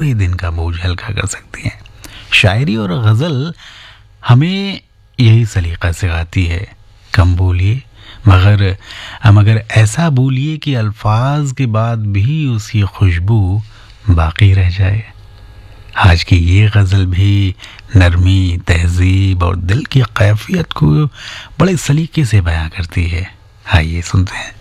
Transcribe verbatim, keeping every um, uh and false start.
पूरे दिन का बोझ हल्का कर सकती हैं। शायरी और गज़ल हमें यही सलीक़ा सिखाती है, कम बोलिए मगर मगर ऐसा बोलिए कि अल्फाज के बाद भी उसकी खुशबू बाकी रह जाए। आज की ये गज़ल भी नरमी, तहज़ीब और दिल की कैफियत को बड़े सलीके से बयां करती है। आइए सुनते हैं।